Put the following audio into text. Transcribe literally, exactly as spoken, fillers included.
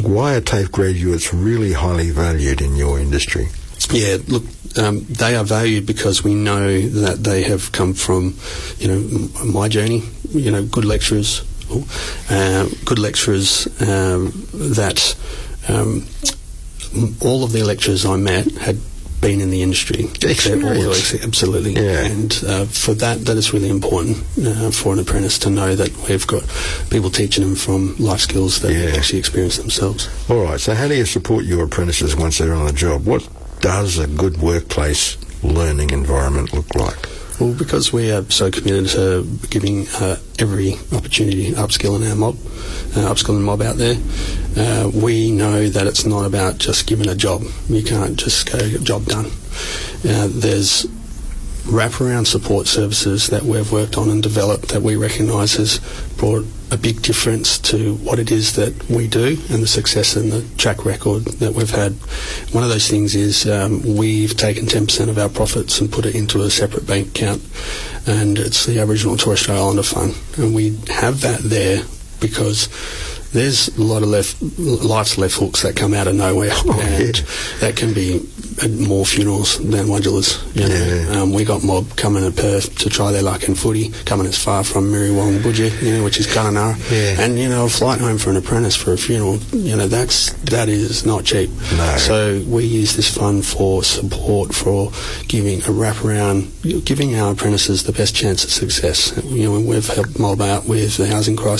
Look, why are TAFE graduates really highly valued in your industry? Yeah, look, um, they are valued because we know that they have come from, you know, m- my journey, you know, good lecturers, uh, good lecturers um, that um, all of the lecturers I met had been in the industry. Experience. Absolutely. Yeah. And uh, for that, that is really important uh, for an apprentice to know that we've got people teaching them from life skills that Yeah. they actually experience themselves. All right, so how do you support your apprentices once they're on the job? What does a good workplace learning environment look like? Well, because we are so committed to giving uh, every opportunity upskilling our mob, uh, upskilling mob out there, uh, we know that it's not about just giving a job. You can't just go, job done. Uh, there's wraparound support services that we've worked on and developed that we recognise has brought a big difference to what it is that we do and the success and the track record that we've had. One of those things is um, we've taken ten percent of our profits and put it into a separate bank account, and it's the Aboriginal and Torres Strait Islander Fund, and we have that there because there's a lot of left, life's left hooks that come out of nowhere, oh, and yeah. that can be more funerals than modulars. You know? Yeah. Um, we got mob coming to Perth to try their luck in footy, coming as far from Miriwong Budgie, you know, which is Kununurra, yeah. and you know, a flight home for an apprentice for a funeral. You know, that's that is not cheap. No. So we use this fund for support, for giving a wraparound, giving our apprentices the best chance of success. You know, we've helped mob out with the housing crisis.